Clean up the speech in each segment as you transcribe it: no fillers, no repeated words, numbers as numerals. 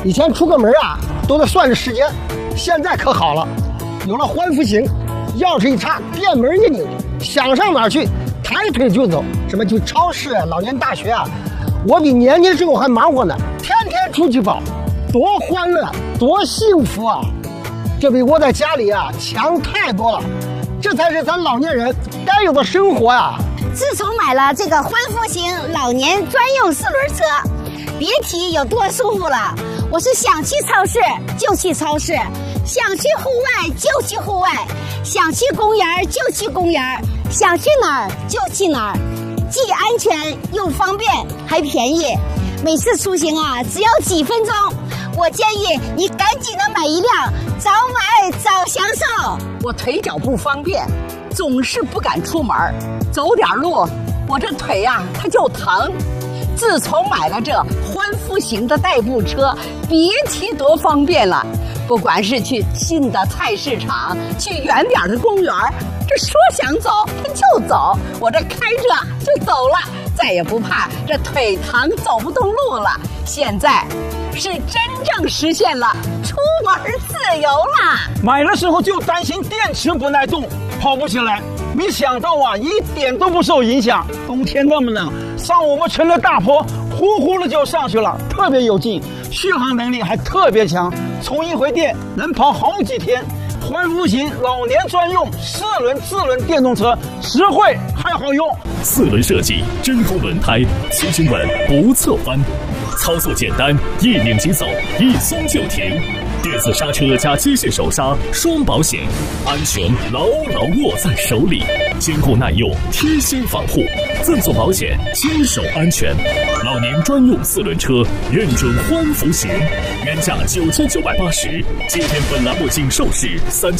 以前出个门啊都得算着时间，现在可好了，有了欢福行，钥匙一插，电门一拧，想上哪儿去抬腿就走。什么去超市、老年大学啊，我比年轻时候还忙活呢，天天出去跑，多欢乐，多幸福啊！这比窝在家里啊强太多了，这才是咱老年人该有的生活啊！ 自从买了这个欢福行老年专用4轮车，别提有多舒服了。我是想去超市就去超市，想去户外就去户外，想去公园就去公园，想去哪儿就去哪儿，既安全又方便还便宜。每次出行啊只要几分钟，我建议你赶紧的买一辆，早买早享受。 我腿脚不方便，总是不敢出门，走点路我这腿呀它就疼。自从买了这欢福行的代步车，别提多方便了。不管是去近的菜市场，去远点的公园，这说想走它就走，我这开着就走了，再也不怕这腿疼走不动路了。现在是真正实现了出门自由了。 买的时候就担心电池不耐动，跑不起来，没想到啊，一点都不受影响。冬天那么冷，上我们村的大坡，呼呼的就上去了，特别有劲，续航能力还特别强，充一回电能跑好几天。欢福行老年专用4轮自轮电动车，实惠还好用。 4轮设计，真空轮胎，骑行稳不侧翻，操作简单，一拧即走，一松就停。电子刹车加机械手刹，双保险，安全牢牢握在手里，坚固耐用，贴心防护，赠送保险，亲手安全。老年专用4轮车，认准欢福行，原价9980，今天本栏目仅售市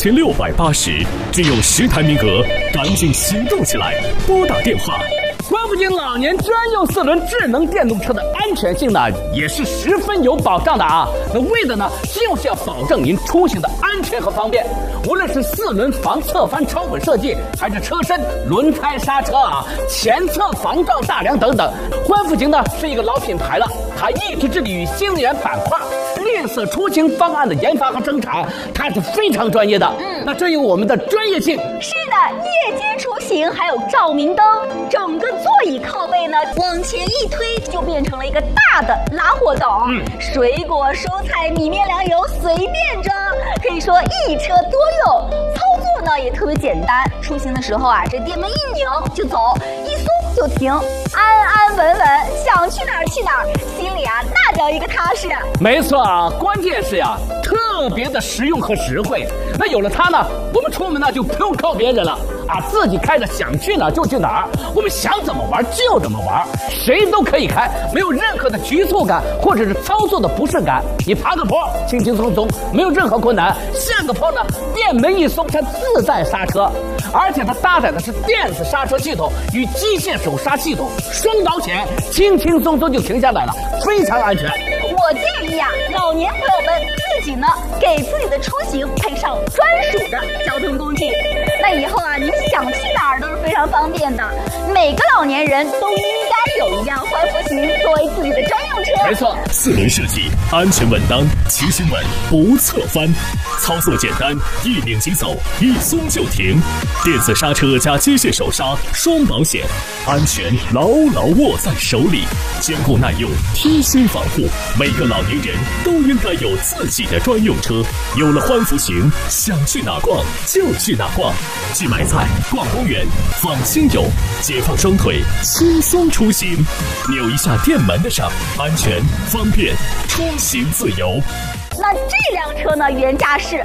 3680，只有10台名额，赶紧行动起来，拨打电话。 欢福行老年专用4轮智能电动车的安全性呢，也是十分有保障的啊。那为的呢，就是要保证您出行的安全和方便。无论是4轮防侧翻超稳设计，还是车身、轮胎、刹车啊、前侧防撞大梁等等，欢福行呢是一个老品牌了，它一直致力于新能源板块、绿色出行方案的研发和生产，它是非常专业的。那这有我们的专业性。 是的，夜间出行还有照明灯，整个座椅靠背呢往前一推，就变成了一个大的拉货斗，水果、蔬菜、米面粮油随便装，可以说一车多用。操作呢也特别简单，出行的时候啊，这电门一拧就走，一松就停，安安稳稳，想去哪儿去哪儿，心里啊那叫一个踏实。 没错啊，关键是呀，特别的实用和实惠。那有了它呢，我们出门呢就不用靠别人了啊，自己开着想去哪儿就去哪儿，我们想怎么玩就怎么玩，谁都可以开，没有任何的局促感或者是操作的不适感。你爬个坡轻轻松松，没有任何困难；下个坡呢，电门一松，它自带刹车，而且它搭载的是电子刹车系统与机械手刹系统，双保险，轻轻松松就停下来了，非常安全。 我建议啊，老年朋友们自己呢给自己的出行配上专属的交通工具，那以后啊，你想去哪儿都是非常方便的。每个老年人都应该有一辆欢福行作为自己的专用车。 没错 ，4轮设计，安全稳当，骑行稳不侧翻，操作简单，一拧即走，一松就停。电子刹车加机械手刹，双保险，安全牢牢握在手里，坚固耐用，贴心防护。每个老年人都应该有自己的专用车。有了欢福行，想去哪逛就去哪逛，去买菜、逛公园、访亲友，解放双腿，轻松出行。扭一下电门的上，安全方便，出行自由。 那这辆车呢，原价是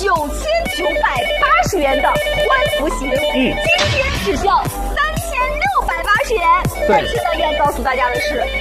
9980元的欢福行，今天只需要3680元。但是呢，要告诉大家的是，